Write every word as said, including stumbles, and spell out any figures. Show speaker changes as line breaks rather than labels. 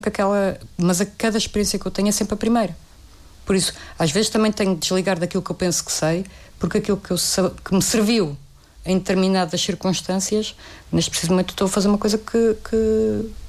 aquela, mas a cada experiência que eu tenho é sempre a primeira. Por isso, às vezes também tenho de desligar daquilo que eu penso que sei, porque aquilo que, eu, que me serviu em determinadas circunstâncias, neste preciso momento estou a fazer uma coisa que, que,